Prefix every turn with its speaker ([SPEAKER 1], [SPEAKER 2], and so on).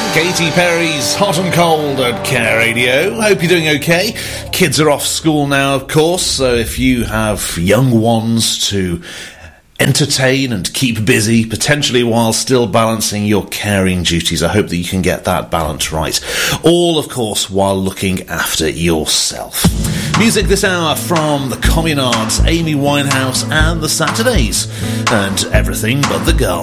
[SPEAKER 1] Katy Perry's Hot and Cold at Care Radio. Hope you're doing okay. Kids are off school now, of course, so if you have young ones to entertain and keep busy, potentially while still balancing your caring duties, I hope that you can get that balance right. All, of course, while looking after yourself. Music this hour from the Communards, Amy Winehouse and the Saturdays, and Everything But the Girl.